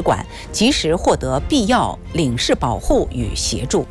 馆，及时获得必要领事保护与协助。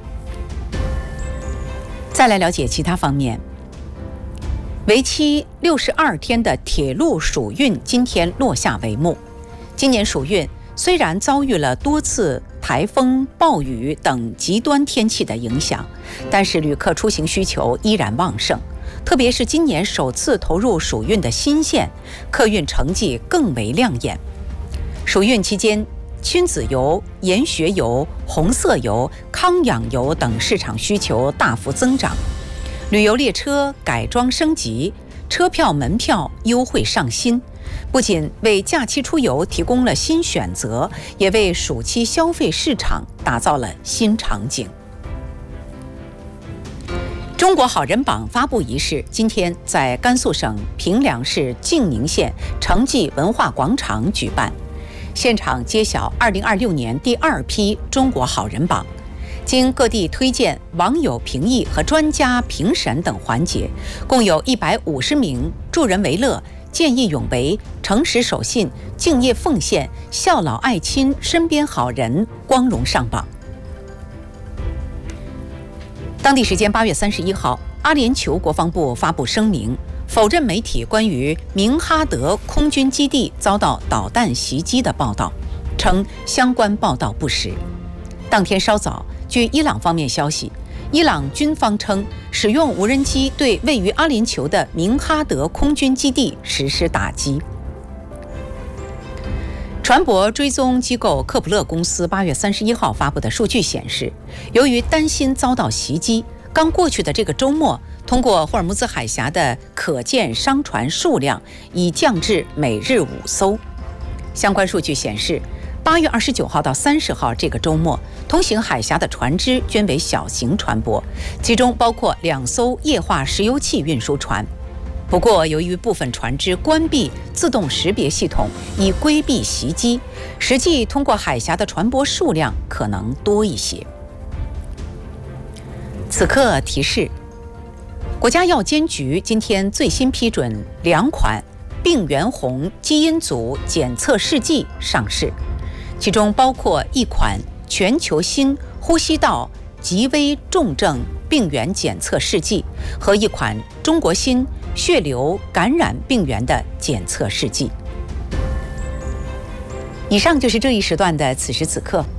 再来了解其他方面。为期62天的铁路暑运今天落下帷幕。今年暑运虽然遭遇了多次台风、暴雨等极端天气的影响，但是旅客出行需求依然旺盛。特别是今年首次投入暑运的新线，客运成绩更为亮眼。暑运期间，亲子游、研学游、红色游、康养游等市场需求大幅增长，旅游列车改装升级，车票、门票优惠上新，不仅为假期出游提供了新选择，也为暑期消费市场打造了新场景。中国好人榜发布仪式今天在甘肃省平凉市静宁县城际文化广场举办，现场揭晓2026年第2批中国好人榜。经各地推荐、网友评议和专家评审等环节，共有150名助人为乐、见义勇为、诚实守信、敬业奉献、孝老爱亲、身边好人光荣上榜。当地时间8月31号，阿联酋国防部发布声明，否认媒体关于明哈德空军基地遭到导弹袭击的报道，称相关报道不实。当天稍早，据伊朗方面消息，伊朗军方称使用无人机对位于阿联酋的明哈德空军基地实施打击。船舶追踪机构克普勒公司8月31号发布的数据显示，由于担心遭到袭击，刚过去的这个周末，通过霍尔木兹海峡的可见商船数量已降至每日5艘。相关数据显示，8月29号到30号这个周末，通行海峡的船只均为小型船舶，其中包括2艘液化石油气运输船。不过，由于部分船只关闭自动识别系统，以规避袭击，实际通过海峡的船舶数量可能多一些。此刻提示：国家药监局今天最新批准2款病原红基因组检测试剂上市，其中包括一款全球新呼吸道极危重症病原检测试剂和一款中国新血流感染病原的检测试剂。以上就是这一时段的此时此刻，